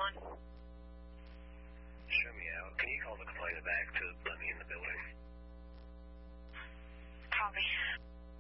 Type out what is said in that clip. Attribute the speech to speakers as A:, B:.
A: Show me out. Can you call the complaint back to